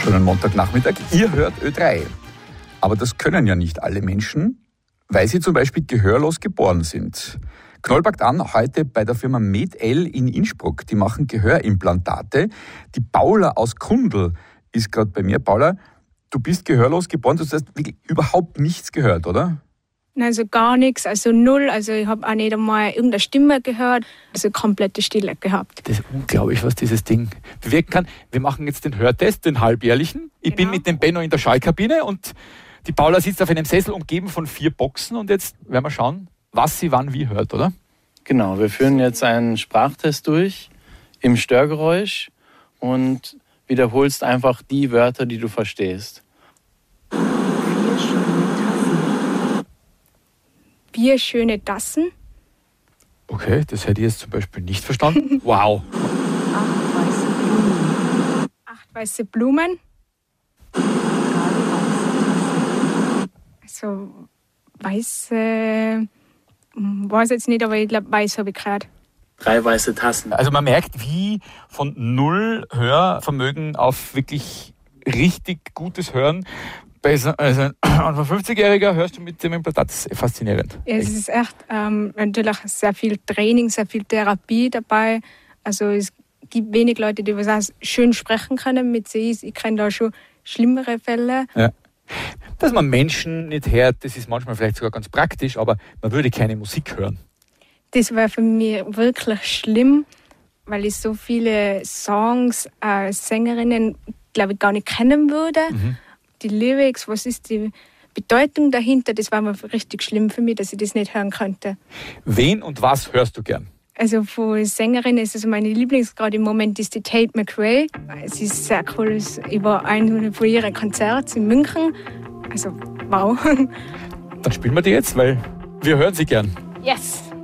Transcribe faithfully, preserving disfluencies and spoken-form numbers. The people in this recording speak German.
Schönen Montagnachmittag. Ihr hört Ö drei. Aber das können ja nicht alle Menschen, weil sie zum Beispiel gehörlos geboren sind. Knoll packt an, heute bei der Firma MedL in Innsbruck. Die machen Gehörimplantate. Die Paula aus Kundl ist gerade bei mir. Paula, du bist gehörlos geboren, du hast wirklich überhaupt nichts gehört, oder? Also gar nichts, also null. Also ich habe auch nicht einmal irgendeine Stimme gehört. Also komplette Stille gehabt. Das ist unglaublich, was dieses Ding bewirken kann. Wir machen jetzt den Hörtest, den halbjährlichen. Ich Genau. bin mit dem Benno in der Schallkabine und die Paula sitzt auf einem Sessel umgeben von vier Boxen und jetzt werden wir schauen, was sie wann wie hört, oder? Genau, wir führen jetzt einen Sprachtest durch im Störgeräusch und wiederholst einfach die Wörter, die du verstehst. Vier schöne Tassen. Okay, das hätte ich jetzt zum Beispiel nicht verstanden. Wow. Acht weiße Blumen. Also weiße, hm, weiß jetzt nicht, aber ich glaube, weiß habe ich gehört. Drei weiße Tassen. Also man merkt, wie von null Hörvermögen auf wirklich richtig gutes Hören. Bei so- Also ein fünfzigjähriger hörst du mit dem Implantat, das ist faszinierend. Ja, es ist echt ähm, natürlich sehr viel Training, sehr viel Therapie dabei. Also es gibt wenig Leute, die was auch schön sprechen können mit sich. Ich kenne da schon schlimmere Fälle. Ja. Dass man Menschen nicht hört, das ist manchmal vielleicht sogar ganz praktisch, aber man würde keine Musik hören. Das war für mich wirklich schlimm, weil ich so viele Songs, äh, Sängerinnen, glaube ich, gar nicht kennen würde. Mhm. Die Lyrics, was ist die Bedeutung dahinter, das war mir richtig schlimm für mich, dass ich das nicht hören konnte. Wen und was hörst du gern? Also von Sängerinnen ist also meine Lieblings gerade im Moment ist die Tate McRae. Es ist sehr cool, ich war ein von ihren Konzerten in München. Also wow. Dann spielen wir die jetzt, weil wir hören sie gern. Yes.